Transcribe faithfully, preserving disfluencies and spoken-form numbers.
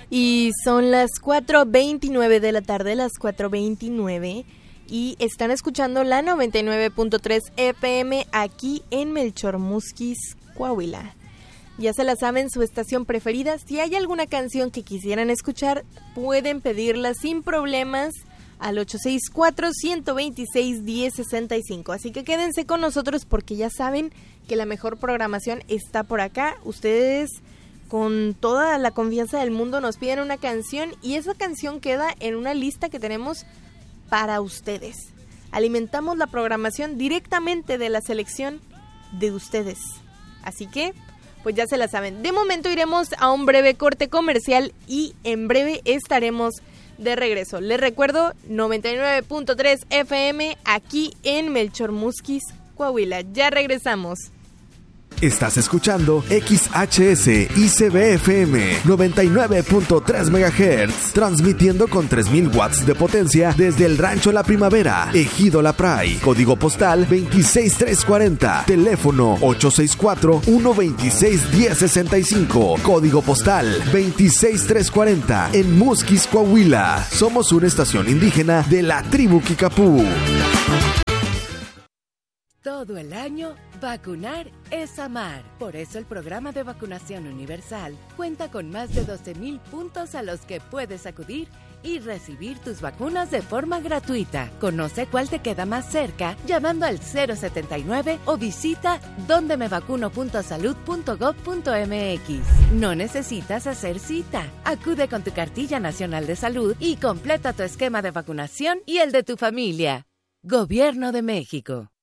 Y son las cuatro veintinueve de la tarde, las cuatro veintinueve, y están escuchando la noventa y nueve punto tres F M aquí en Melchor Musquis, Coahuila. Ya se la saben, su estación preferida. Si hay alguna canción que quisieran escuchar, pueden pedirla sin problemas al ocho seis cuatro, uno dos seis, uno cero seis cinco. Así que quédense con nosotros porque ya saben que la mejor programación está por acá. Ustedes, con toda la confianza del mundo, nos piden una canción y esa canción queda en una lista que tenemos para ustedes. Alimentamos la programación directamente de la selección de ustedes. Así que, pues ya se la saben. De momento iremos a un breve corte comercial y en breve estaremos de regreso. Les recuerdo, noventa y nueve punto tres F M aquí en Melchor Musquis, Coahuila. Ya regresamos. Estás escuchando X H S I C B F M noventa y nueve punto tres megahertz, transmitiendo con tres mil watts de potencia desde el Rancho La Primavera, Ejido La Pray, código postal veintiséis mil trescientos cuarenta, teléfono ocho seis cuatro, uno dos seis, uno cero seis cinco, código postal veintiséis mil trescientos cuarenta, en Musquis, Coahuila. Somos una estación indígena de la tribu Kicapú. Todo el año, vacunar es amar. Por eso el programa de vacunación universal cuenta con más de doce mil puntos a los que puedes acudir y recibir tus vacunas de forma gratuita. Conoce cuál te queda más cerca llamando al cero setenta y nueve o visita donde me vacuno punto salud punto gob punto m x. No necesitas hacer cita. Acude con tu cartilla nacional de salud y completa tu esquema de vacunación y el de tu familia. Gobierno de México.